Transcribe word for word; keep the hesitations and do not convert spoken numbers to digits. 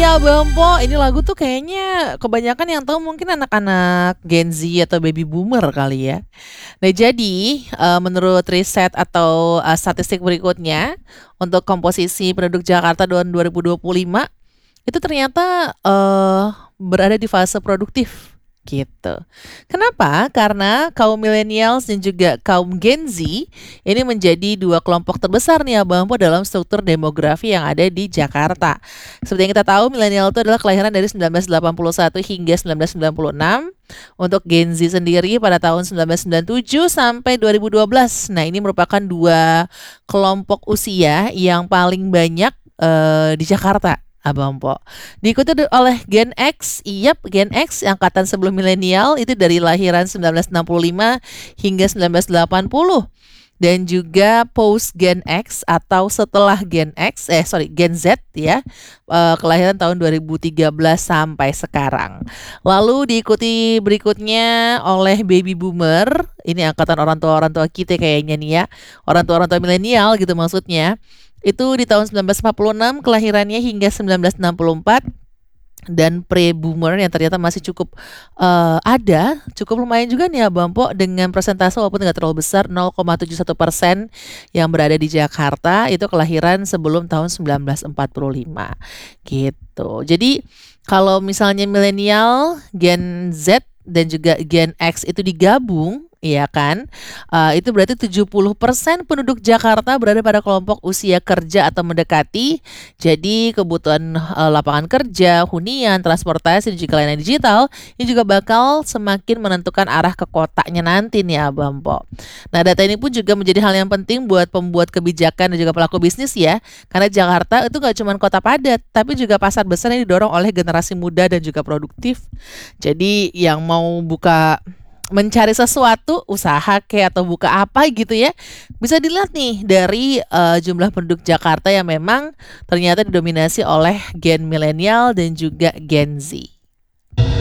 Iya Bang Po, ini lagu tuh kayaknya kebanyakan yang tahu mungkin anak-anak Gen Z atau baby boomer kali ya. Nah jadi, eee, menurut riset atau, eee, statistik berikutnya, untuk komposisi penduduk Jakarta tahun dua ribu dua puluh lima, itu ternyata, eee, berada di fase produktif, gitu. Kenapa? Karena kaum millennials dan juga kaum Gen Z, ini menjadi dua kelompok terbesar nih Abang Po dalam struktur demografi yang ada di Jakarta. Seperti yang kita tahu milenial itu adalah kelahiran dari sembilan belas delapan puluh satu hingga sembilan belas sembilan puluh enam. Untuk Gen Z sendiri pada tahun sembilan belas sembilan puluh tujuh sampai dua ribu dua belas. Nah, ini merupakan dua kelompok usia yang paling banyak, eee, di Jakarta, Abang Po. Diikuti de oleh Gen X, iyap Gen X angkatan sebelum milenial itu dari lahiran sembilan belas enam puluh lima hingga sembilan belas delapan puluh. Dan juga post Gen X atau setelah Gen X, eh sorry Gen Z ya, eee, kelahiran tahun dua ribu tiga belas sampai sekarang. Lalu diikuti berikutnya oleh baby boomer, ini angkatan orang tua-orang tua kita kayaknya nih ya, orang tua-orang tua milenial gitu maksudnya. Itu di tahun sembilan belas empat puluh enam kelahirannya hingga sembilan belas enam puluh empat. Dan pre-boomer yang ternyata masih cukup, eee, ada, cukup lumayan juga nih Abang Po dengan persentase walaupun nggak terlalu besar nol koma tujuh satu persen yang berada di Jakarta itu kelahiran sebelum tahun sembilan belas empat puluh lima, gitu. Jadi kalau misalnya milenial, Gen Z, dan juga Gen X itu digabung, ya kan, eee, itu berarti tujuh puluh persen penduduk Jakarta berada pada kelompok usia kerja atau mendekati. Jadi kebutuhan, eee, lapangan kerja, hunian, transportasi, dan juga layanan digital, ini juga bakal semakin menentukan arah ke kotanya nanti nih Abang Po. Nah, data ini pun juga menjadi hal yang penting buat pembuat kebijakan dan juga pelaku bisnis ya, karena Jakarta itu nggak cuman kota padat, tapi juga pasar besar yang didorong oleh generasi muda dan juga produktif. Jadi yang mau buka mencari sesuatu, usaha kek atau buka apa gitu ya, bisa dilihat nih dari, eee, jumlah penduduk Jakarta yang memang ternyata didominasi oleh gen milenial dan juga Gen Z.